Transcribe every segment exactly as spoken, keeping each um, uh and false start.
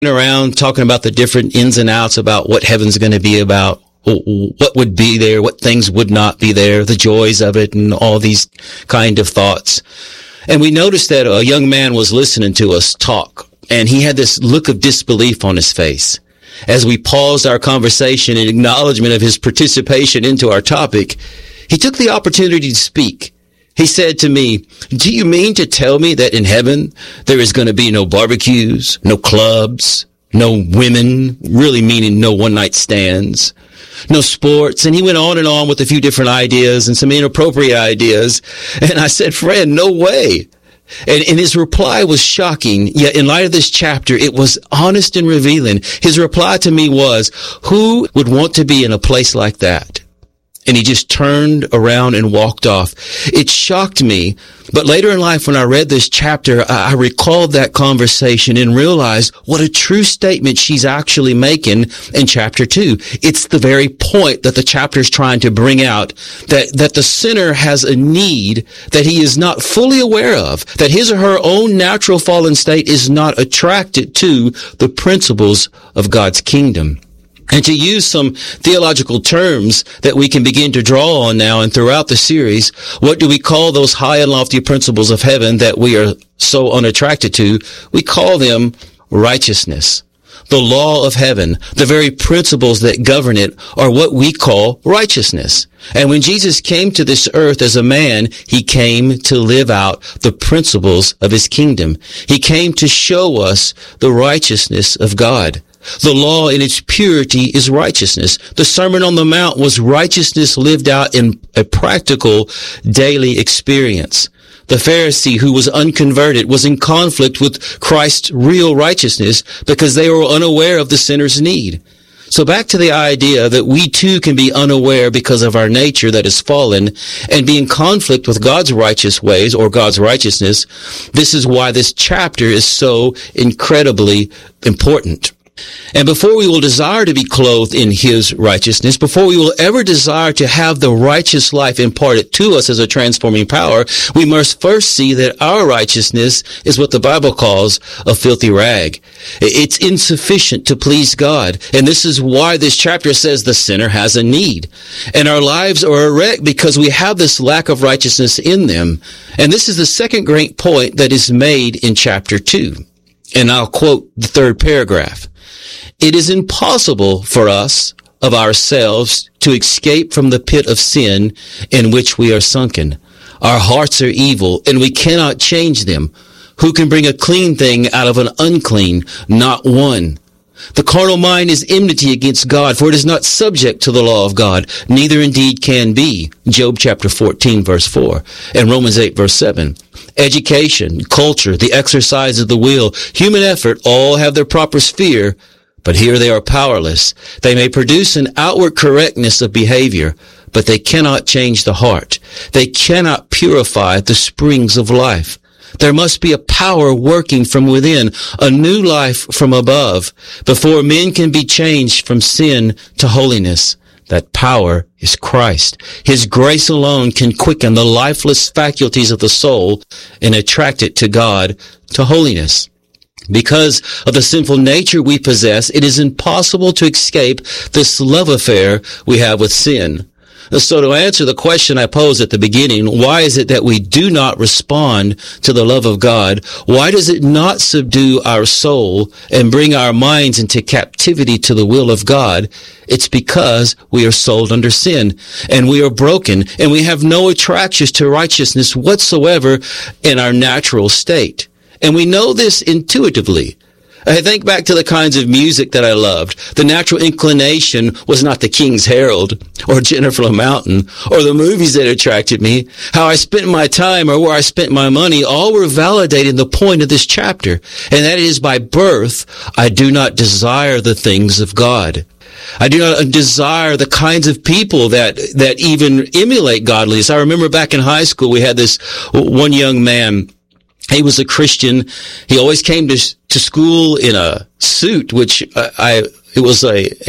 around talking about the different ins and outs about what heaven's going to be about, what would be there, what things would not be there, the joys of it, and all these kind of thoughts. And we noticed that a young man was listening to us talk, and he had this look of disbelief on his face. As we paused our conversation in acknowledgement of his participation into our topic, he took the opportunity to speak. He said to me, "Do you mean to tell me that in heaven there is going to be no barbecues, no clubs, no women," really meaning no one-night stands, no sports? And he went on and on with a few different ideas and some inappropriate ideas. And I said, "Friend, no way." And, and his reply was shocking, yet in light of this chapter, it was honest and revealing. His reply to me was, "Who would want to be in a place like that?" And he just turned around and walked off. It shocked me. But later in life, when I read this chapter, I recalled that conversation and realized what a true statement she's actually making in chapter two. It's the very point that the chapter is trying to bring out, that, that the sinner has a need that he is not fully aware of, that his or her own natural fallen state is not attracted to the principles of God's kingdom. And to use some theological terms that we can begin to draw on now and throughout the series, what do we call those high and lofty principles of heaven that we are so unattracted to? We call them righteousness. The law of heaven, the very principles that govern it, are what we call righteousness. And when Jesus came to this earth as a man, he came to live out the principles of his kingdom. He came to show us the righteousness of God. The law in its purity is righteousness. The Sermon on the Mount was righteousness lived out in a practical daily experience. The Pharisee who was unconverted was in conflict with Christ's real righteousness because they were unaware of the sinner's need. So back to the idea that we too can be unaware because of our nature that is fallen and be in conflict with God's righteous ways or God's righteousness. This is why this chapter is so incredibly important. And before we will desire to be clothed in his righteousness, before we will ever desire to have the righteous life imparted to us as a transforming power, we must first see that our righteousness is what the Bible calls a filthy rag. It's insufficient to please God. And this is why this chapter says the sinner has a need. And our lives are a wreck because we have this lack of righteousness in them. And this is the second great point that is made in chapter two. And I'll quote the third paragraph. "It is impossible for us of ourselves to escape from the pit of sin in which we are sunken. Our hearts are evil, and we cannot change them. Who can bring a clean thing out of an unclean? Not one. The carnal mind is enmity against God, for it is not subject to the law of God, neither indeed can be." Job chapter fourteen, verse four, and Romans eight, verse seven. Education, culture, the exercise of the will, human effort, all have their proper sphere, but here they are powerless. They may produce an outward correctness of behavior, but they cannot change the heart. They cannot purify the springs of life. There must be a power working from within, a new life from above, before men can be changed from sin to holiness. That power is Christ. His grace alone can quicken the lifeless faculties of the soul and attract it to God, to holiness. Because of the sinful nature we possess, it is impossible to escape this love affair we have with sin. So to answer the question I posed at the beginning, why is it that we do not respond to the love of God? Why does it not subdue our soul and bring our minds into captivity to the will of God? It's because we are sold under sin and we are broken and we have no attractions to righteousness whatsoever in our natural state. And we know this intuitively. I think back to the kinds of music that I loved. The natural inclination was not the King's Herald or Jennifer Mountain or the movies that attracted me. How I spent my time or where I spent my money, all were validating the point of this chapter. And that is, by birth, I do not desire the things of God. I do not desire the kinds of people that, that even emulate godliness. I remember back in high school, we had this one young man. He was a Christian. He always came to to school in a suit, which I, I it was a, a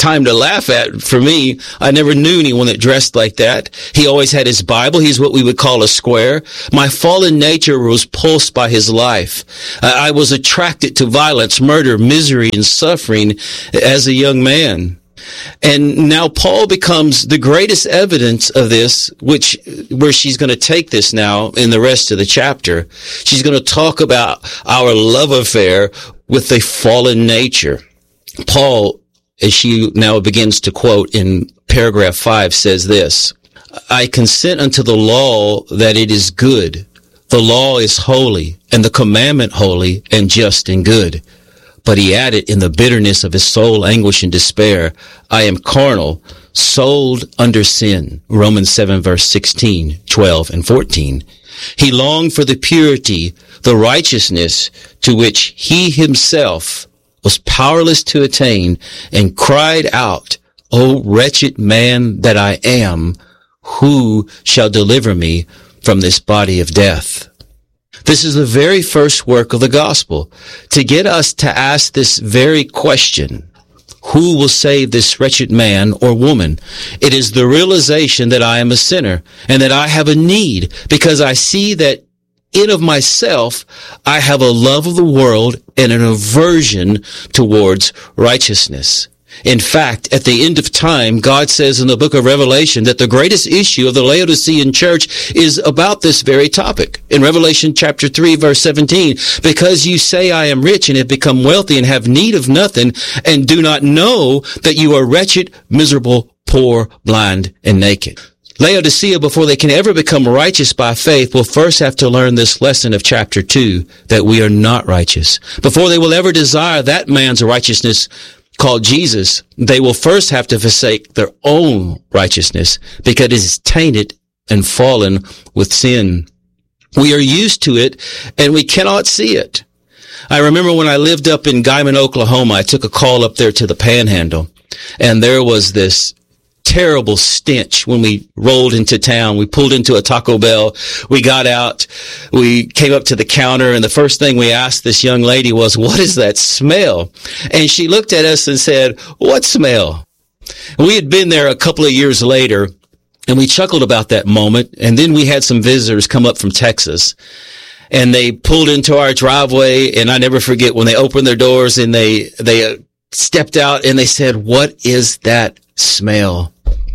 time to laugh at for me. I never knew anyone that dressed like that. He always had his Bible. He's what we would call a square. My fallen nature was pulsed by his life. I was attracted to violence, murder, misery, and suffering as a young man. And now Paul becomes the greatest evidence of this, which, where she's going to take this now in the rest of the chapter. She's going to talk about our love affair with a fallen nature. Paul, as she now begins to quote in paragraph five, says this, I consent unto the law that it is good. The law is holy, and the commandment holy and just and good. But he added in the bitterness of his soul anguish and despair, I am carnal, sold under sin. Romans seven verse sixteen, twelve, and fourteen. He longed for the purity, the righteousness to which he himself was powerless to attain, and cried out, O wretched man that I am, who shall deliver me from this body of death? This is the very first work of the gospel, to get us to ask this very question. Who will save this wretched man or woman? It is the realization that I am a sinner and that I have a need, because I see that in of myself, I have a love of the world and an aversion towards righteousness. In fact, at the end of time, God says in the book of Revelation that the greatest issue of the Laodicean church is about this very topic. In Revelation chapter three, verse seventeen, because you say I am rich and have become wealthy and have need of nothing, and do not know that you are wretched, miserable, poor, blind, and naked. Laodicea, before they can ever become righteous by faith, will first have to learn this lesson of chapter two, that we are not righteous. Before they will ever desire that man's righteousness called Jesus, they will first have to forsake their own righteousness, because it is tainted and fallen with sin. We are used to it, and we cannot see it. I remember when I lived up in Guyman, Oklahoma, I took a call up there to the Panhandle, and there was this terrible stench when we rolled into town. We pulled into a Taco Bell. We got out. We came up to the counter, and the first thing we asked this young lady was, what is that smell? And she looked at us and said, what smell? And we had been there a couple of years later, and we chuckled about that moment. And then we had some visitors come up from Texas, and they pulled into our driveway, and I never forget when they opened their doors and they, they stepped out and they said, what is that smell?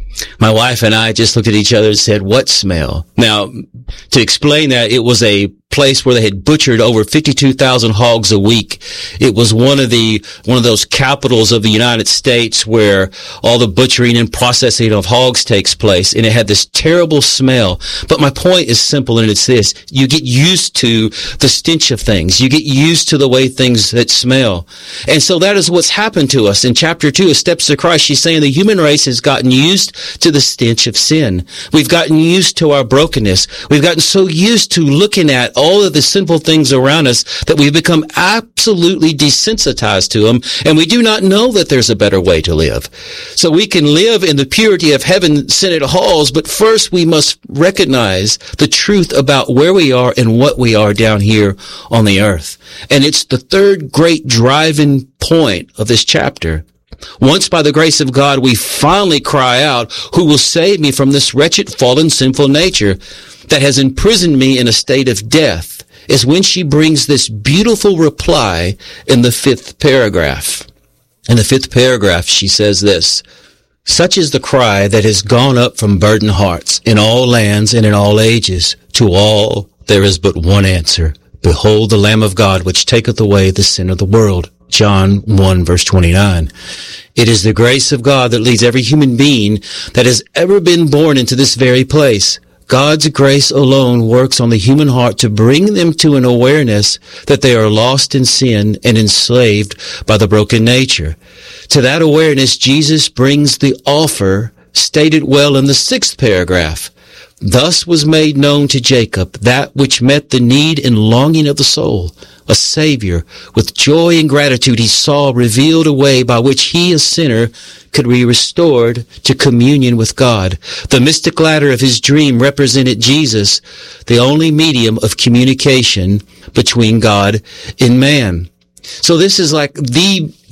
My wife and I just looked at each other and said, what smell? Now, to explain that, it was a place where they had butchered over fifty-two thousand hogs a week. It was one of the, one of those capitals of the United States where all the butchering and processing of hogs takes place. And it had this terrible smell. But my point is simple, and it's this. You get used to the stench of things. You get used to the way things that smell. And so that is what's happened to us. In chapter two of Steps to Christ, she's saying the human race has gotten used to the stench of sin. We've gotten used to our brokenness. We've gotten so used to looking at all of the sinful things around us that we've become absolutely desensitized to them, and we do not know that there's a better way to live. So we can live in the purity of heaven-scented halls, but first we must recognize the truth about where we are and what we are down here on the earth. And it's the third great driving point of this chapter. Once by the grace of God, we finally cry out, who will save me from this wretched, fallen, sinful nature that has imprisoned me in a state of death, is when she brings this beautiful reply in the fifth paragraph. In the fifth paragraph, she says this, such is the cry that has gone up from burdened hearts in all lands and in all ages. To all there is but one answer. Behold the Lamb of God, which taketh away the sin of the world. John one verse twenty-nine. It is the grace of God that leads every human being that has ever been born into this very place. God's grace alone works on the human heart to bring them to an awareness that they are lost in sin and enslaved by the broken nature. To that awareness, Jesus brings the offer stated well in the sixth paragraph. Thus was made known to Jacob that which met the need and longing of the soul, a Savior. With joy and gratitude he saw revealed a way by which he, a sinner, could be restored to communion with God. The mystic ladder of his dream represented Jesus, the only medium of communication between God and man. So this is like the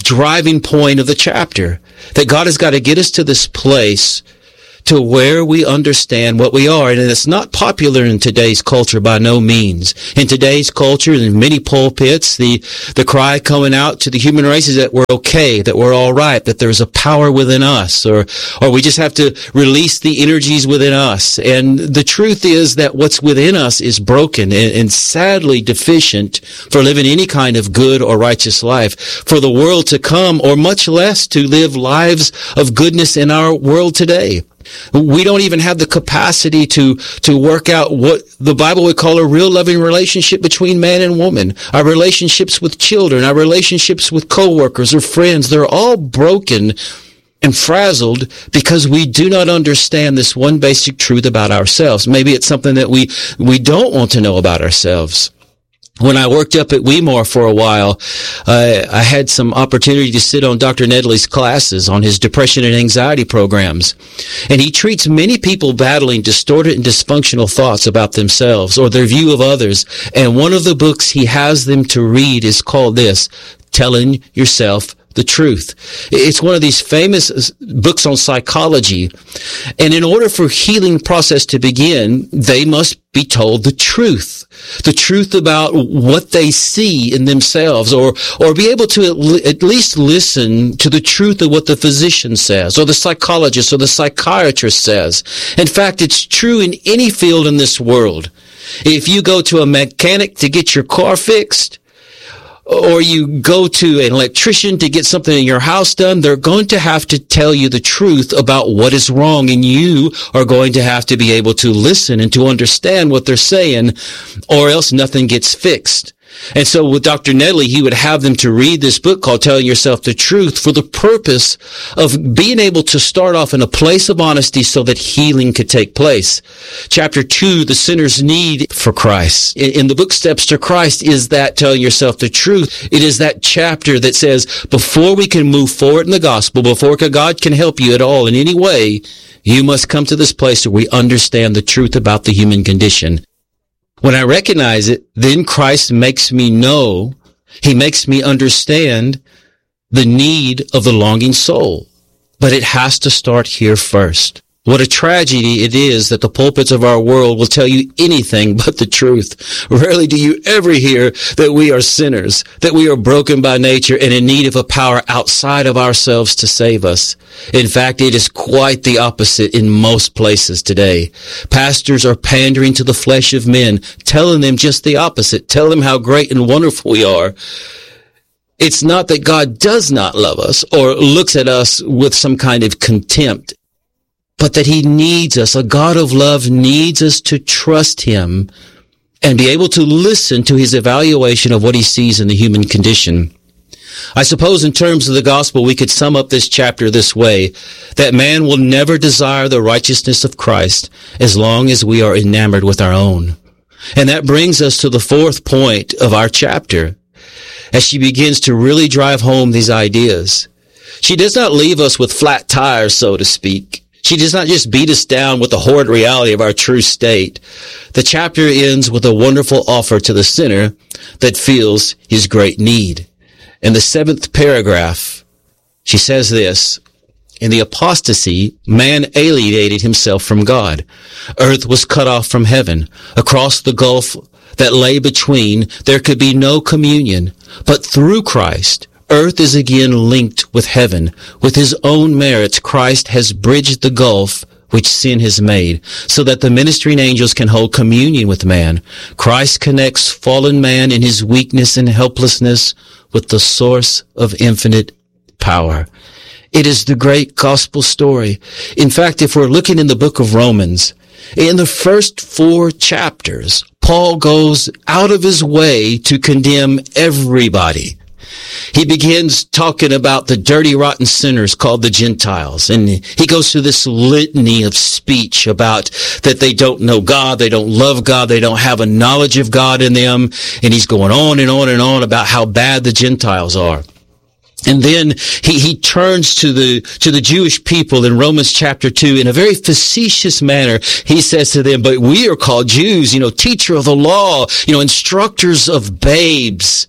driving point of the chapter, that God has got to get us to this place to where we understand what we are. And it's not popular in today's culture by no means. In today's culture, in many pulpits, the, the cry coming out to the human race is that we're okay, that we're all right, that there's a power within us, or, or we just have to release the energies within us. And the truth is that what's within us is broken and, and sadly deficient for living any kind of good or righteous life for the world to come, or much less to live lives of goodness in our world today. We don't even have the capacity to, to work out what the Bible would call a real loving relationship between man and woman. Our relationships with children, our relationships with coworkers or friends, they're all broken and frazzled because we do not understand this one basic truth about ourselves. Maybe it's something that we, we don't want to know about ourselves. When I worked up at Weimar for a while, uh, I had some opportunity to sit on Doctor Nedley's classes on his depression and anxiety programs. And he treats many people battling distorted and dysfunctional thoughts about themselves or their view of others. And one of the books he has them to read is called this, Telling Yourself the Truth. It's one of these famous books on psychology. And in order for healing process to begin, they must be told the truth. The truth about what they see in themselves, or, or be able to at, le- at least listen to the truth of what the physician says, or the psychologist, or the psychiatrist says. In fact, it's true in any field in this world. If you go to a mechanic to get your car fixed, or you go to an electrician to get something in your house done, they're going to have to tell you the truth about what is wrong, and you are going to have to be able to listen and to understand what they're saying, or else nothing gets fixed. And so with Doctor Nedley, he would have them to read this book called Telling Yourself the Truth for the purpose of being able to start off in a place of honesty so that healing could take place. Chapter two, the sinner's need for Christ. In, in the book Steps to Christ is that Telling Yourself the Truth. It is that chapter that says before we can move forward in the gospel, before God can help you at all in any way, you must come to this place where we understand the truth about the human condition. When I recognize it, then Christ makes me know, he makes me understand the need of the longing soul. But it has to start here first. What a tragedy it is that the pulpits of our world will tell you anything but the truth. Rarely do you ever hear that we are sinners, that we are broken by nature and in need of a power outside of ourselves to save us. In fact, it is quite the opposite in most places today. Pastors are pandering to the flesh of men, telling them just the opposite, telling them how great and wonderful we are. It's not that God does not love us or looks at us with some kind of contempt, but that he needs us. A God of love needs us to trust him and be able to listen to his evaluation of what he sees in the human condition. I suppose in terms of the gospel, we could sum up this chapter this way, that man will never desire the righteousness of Christ as long as we are enamored with our own. And that brings us to the fourth point of our chapter, as she begins to really drive home these ideas. She does not leave us with flat tires, so to speak. She does not just beat us down with the horrid reality of our true state. The chapter ends with a wonderful offer to the sinner that feels his great need. In the seventh paragraph, she says this, in the apostasy, man alienated himself from God. Earth was cut off from heaven. Across the gulf that lay between, there could be no communion. But through Christ, earth is again linked with heaven. With his own merits, Christ has bridged the gulf which sin has made, so that the ministering angels can hold communion with man. Christ connects fallen man in his weakness and helplessness with the source of infinite power. It is the great gospel story. In fact, if we're looking in the book of Romans, in the first four chapters, Paul goes out of his way to condemn everybody. He begins talking about the dirty, rotten sinners called the Gentiles. And he goes through this litany of speech about that they don't know God, they don't love God, they don't have a knowledge of God in them. And he's going on and on and on about how bad the Gentiles are. And then he, he turns to the, to the Jewish people in Romans chapter two in a very facetious manner. He says to them, but we are called Jews, you know, teacher of the law, you know, instructors of babes.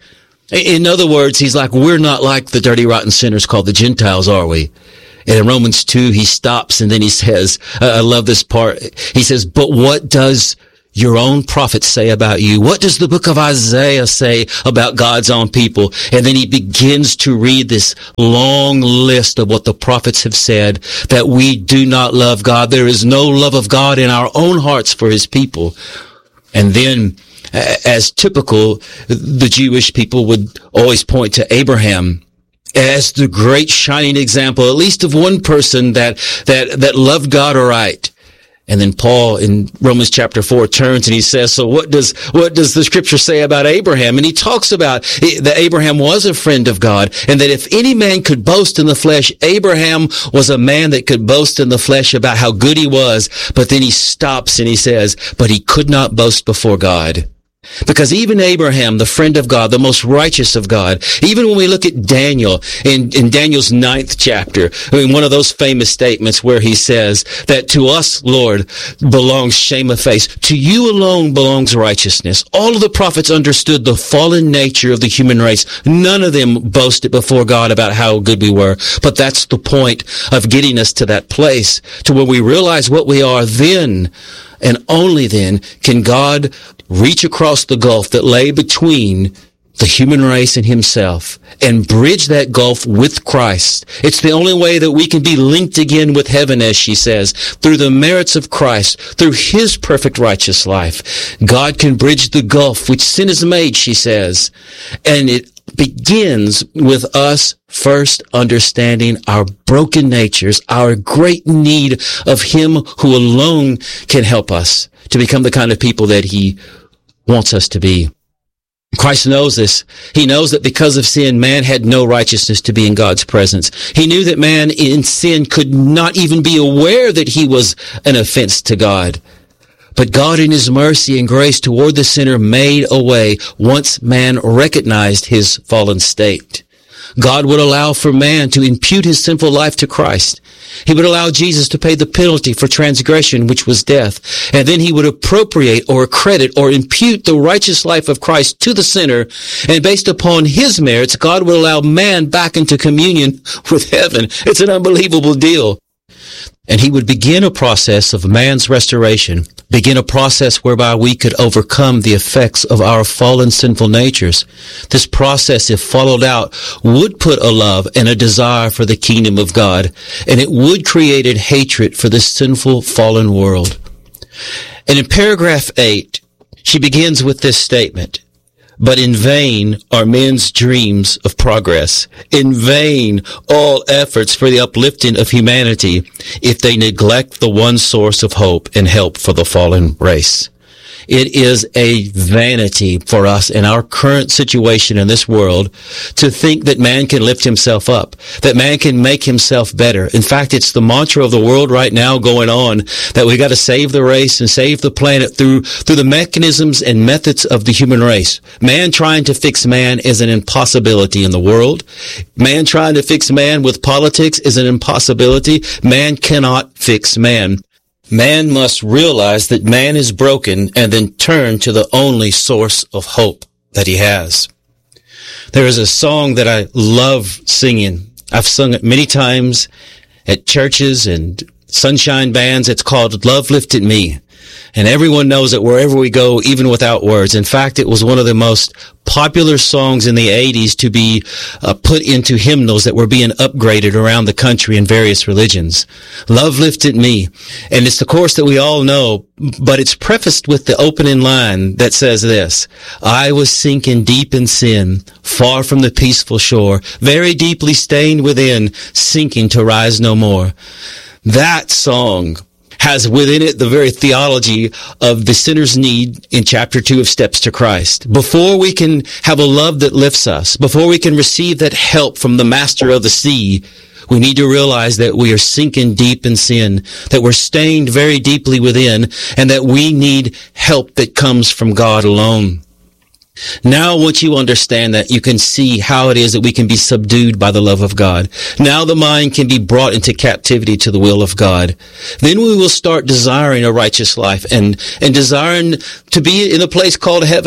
In other words, he's like, we're not like the dirty, rotten sinners called the Gentiles, are we? And in Romans two, he stops and then he says, uh, I love this part. He says, but what does your own prophets say about you? What does the book of Isaiah say about God's own people? And then he begins to read this long list of what the prophets have said, that we do not love God. There is no love of God in our own hearts for his people. And then, as typical, the Jewish people would always point to Abraham as the great shining example, at least of one person that, that, that loved God aright. And then Paul in Romans chapter four turns and he says, so what does, what does the scripture say about Abraham? And he talks about that Abraham was a friend of God, and that if any man could boast in the flesh, Abraham was a man that could boast in the flesh about how good he was. But then he stops and he says, but he could not boast before God. Because even Abraham, the friend of God, the most righteous of God, even when we look at Daniel, in, in Daniel's ninth chapter, I mean, one of those famous statements where he says that to us, Lord, belongs shame of face. To you alone belongs righteousness. All of the prophets understood the fallen nature of the human race. None of them boasted before God about how good we were. But that's the point of getting us to that place, to where we realize what we are. Then, and only then, can God reach across the gulf that lay between the human race and himself and bridge that gulf with Christ. It's the only way that we can be linked again with heaven, as she says, through the merits of Christ, through his perfect righteous life. God can bridge the gulf which sin has made, she says. And it begins with us first understanding our broken natures, our great need of him who alone can help us to become the kind of people that he wants us to be. Christ knows this. He knows that because of sin, man had no righteousness to be in God's presence. He knew that man in sin could not even be aware that he was an offense to God. But God in his mercy and grace toward the sinner made a way once man recognized his fallen state. God would allow for man to impute his sinful life to Christ. He would allow Jesus to pay the penalty for transgression, which was death. And then he would appropriate or accredit or impute the righteous life of Christ to the sinner. And based upon his merits, God would allow man back into communion with heaven. It's an unbelievable deal. And he would begin a process of man's restoration, begin a process whereby we could overcome the effects of our fallen sinful natures. This process, if followed out, would put a love and a desire for the kingdom of God, and it would create a hatred for this sinful, fallen world. And in paragraph eight, she begins with this statement: but in vain are men's dreams of progress. In vain all efforts for the uplifting of humanity if they neglect the one source of hope and help for the fallen race. It is a vanity for us in our current situation in this world to think that man can lift himself up, that man can make himself better. In fact, it's the mantra of the world right now going on that we got to save the race and save the planet through through the mechanisms and methods of the human race. Man trying to fix man is an impossibility in the world. Man trying to fix man with politics is an impossibility. Man cannot fix man. Man must realize that man is broken and then turn to the only source of hope that he has. There is a song that I love singing. I've sung it many times at churches and sunshine bands. It's called Love Lifted Me. And everyone knows it wherever we go, even without words. In fact, it was one of the most popular songs in the eighties to be uh, put into hymnals that were being upgraded around the country in various religions. Love Lifted Me. And it's the chorus that we all know, but it's prefaced with the opening line that says this: I was sinking deep in sin, far from the peaceful shore, very deeply stained within, sinking to rise no more. That song has within it the very theology of the sinner's need in chapter two of Steps to Christ. Before we can have a love that lifts us, before we can receive that help from the master of the sea, we need to realize that we are sinking deep in sin, that we're stained very deeply within, and that we need help that comes from God alone. Now, once you understand that, you can see how it is that we can be subdued by the love of God. Now the mind can be brought into captivity to the will of God. Then we will start desiring a righteous life and, and desiring to be in a place called heaven.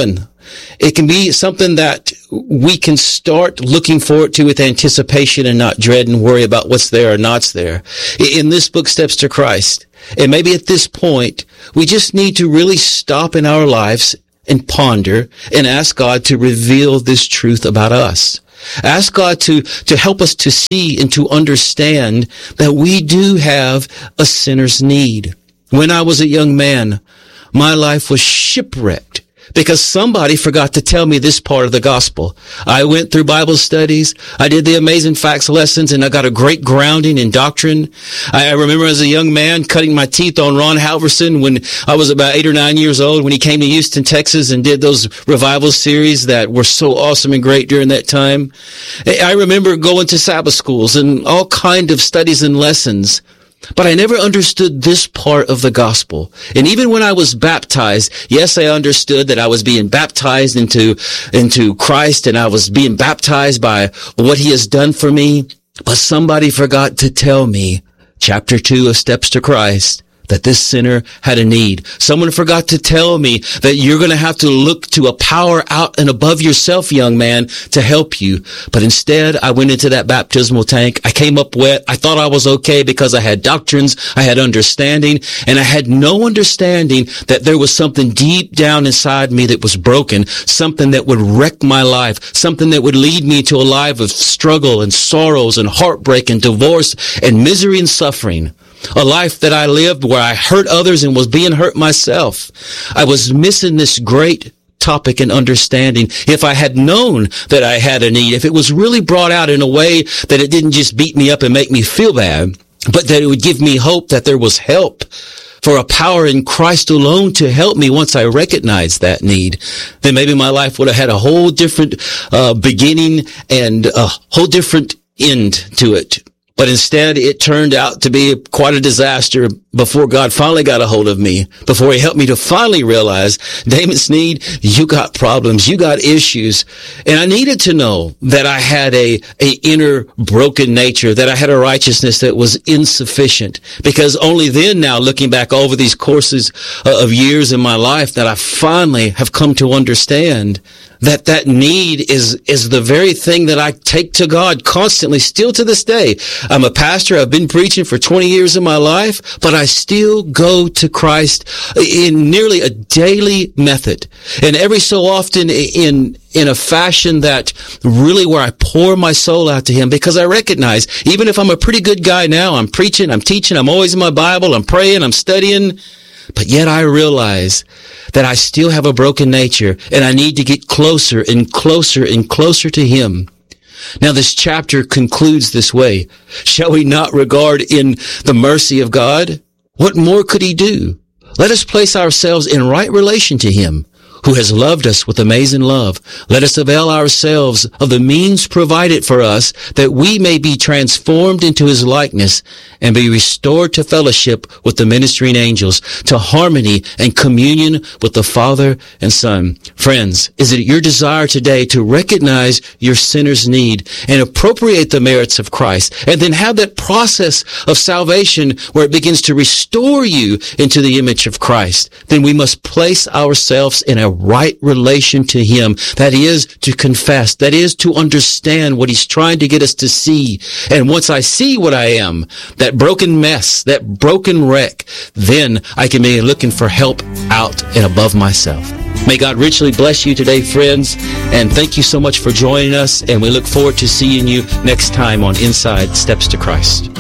it can be something that we can start looking forward to with anticipation and not dread and worry about what's there or not's there. In this book, Steps to Christ, and maybe at this point, we just need to really stop in our lives and ponder and ask God to reveal this truth about us. Ask God to, to help us to see and to understand that we do have a sinner's need. When I was a young man, my life was shipwrecked because somebody forgot to tell me this part of the gospel. I went through Bible studies. I did the Amazing Facts lessons, and I got a great grounding in doctrine. I remember as a young man cutting my teeth on Ron Halverson when I was about eight or nine years old, when he came to Houston, Texas, and did those revival series that were so awesome and great during that time. I remember going to Sabbath schools and all kind of studies and lessons. But I never understood this part of the gospel. And even when I was baptized, yes, I understood that I was being baptized into, into Christ, and I was being baptized by what he has done for me. But somebody forgot to tell me, chapter two of Steps to Christ, that this sinner had a need. Someone forgot to tell me that you're going to have to look to a power out and above yourself, young man, to help you. But instead, I went into that baptismal tank. I came up wet. I thought I was okay because I had doctrines, I had understanding, and I had no understanding that there was something deep down inside me that was broken, something that would wreck my life, something that would lead me to a life of struggle and sorrows and heartbreak and divorce and misery and suffering. A life that I lived where I hurt others and was being hurt myself. I was missing this great topic and understanding. If I had known that I had a need, if it was really brought out in a way that it didn't just beat me up and make me feel bad, but that it would give me hope that there was help for a power in Christ alone to help me once I recognized that need, then maybe my life would have had a whole different uh, beginning and a whole different end to it. But instead, it turned out to be quite a disaster before God finally got a hold of me, before he helped me to finally realize, Damon Sneed, you got problems, you got issues. And I needed to know that I had a, a inner broken nature, that I had a righteousness that was insufficient. Because only then, now looking back over these courses of years in my life, that I finally have come to understand that that need is, is the very thing that I take to God constantly, still to this day. I'm a pastor. I've been preaching for twenty years of my life, but I still go to Christ in nearly a daily method. And every so often in, in a fashion that really where I pour my soul out to him, because I recognize even if I'm a pretty good guy now, I'm preaching, I'm teaching, I'm always in my Bible, I'm praying, I'm studying, but yet I realize that I still have a broken nature and I need to get closer and closer and closer to him. Now this chapter concludes this way. Shall we not regard in the mercy of God? What more could he do? Let us place ourselves in right relation to him, who has loved us with amazing love. Let us avail ourselves of the means provided for us that we may be transformed into his likeness and be restored to fellowship with the ministering angels, to harmony and communion with the Father and Son. Friends, is it your desire today to recognize your sinner's need and appropriate the merits of Christ, and then have that process of salvation where it begins to restore you into the image of Christ? Then we must place ourselves in a right relation to him. That is to confess. That is to understand what he's trying to get us to see. And once I see what I am, that broken mess, that broken wreck, then I can be looking for help out and above myself. May God richly bless you today, friends, and thank you so much for joining us, and we look forward to seeing you next time on Inside Steps to Christ.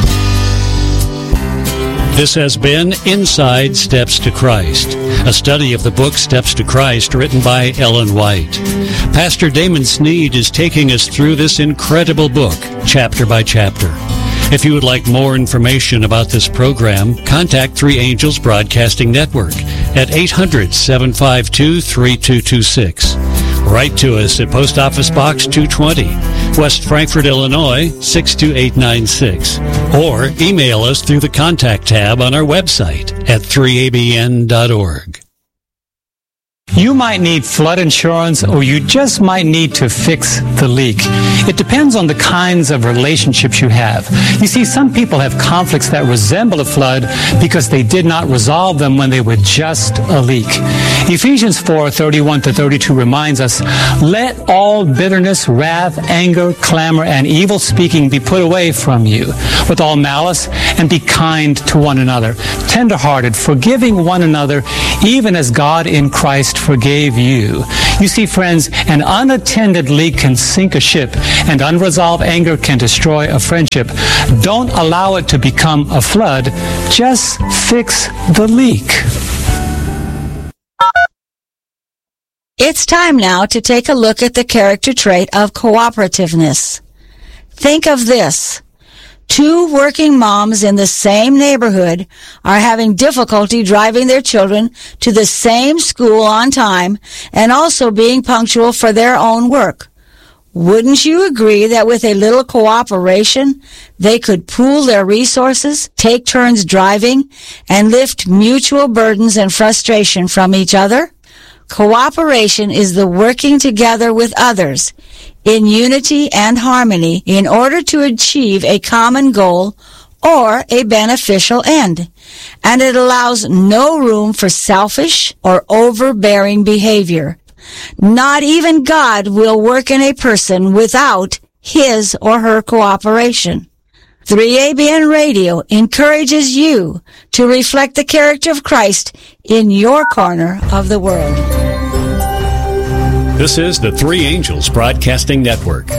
This has been Inside Steps to Christ, a study of the book Steps to Christ written by Ellen White. Pastor Damon Sneed is taking us through this incredible book, chapter by chapter. If you would like more information about this program, contact Three Angels Broadcasting Network at eight hundred, seven five two, three two two six. Write to us at Post Office Box two twenty, West Frankfort, Illinois, six two eight nine six. Or email us through the Contact tab on our website at three A B N dot org. You might need flood insurance, or you just might need to fix the leak. It depends on the kinds of relationships you have. You see, some people have conflicts that resemble a flood because they did not resolve them when they were just a leak. Ephesians four, thirty-one to thirty-two reminds us, let all bitterness, wrath, anger, clamor, and evil speaking be put away from you, with all malice, and be kind to one another, tenderhearted, forgiving one another, even as God in Christ forgave you. You see, friends, an unattended leak can sink a ship, and unresolved anger can destroy a friendship. Don't allow it to become a flood. Just fix the leak. It's time now to take a look at the character trait of cooperativeness. Think of this. Two working moms in the same neighborhood are having difficulty driving their children to the same school on time and also being punctual for their own work. Wouldn't you agree that with a little cooperation, they could pool their resources, take turns driving, and lift mutual burdens and frustration from each other? Cooperation is the working together with others in unity and harmony in order to achieve a common goal or a beneficial end. And it allows no room for selfish or overbearing behavior. Not even God will work in a person without his or her cooperation. three A B N Radio encourages you to reflect the character of Christ in your corner of the world. This is the Three Angels Broadcasting Network.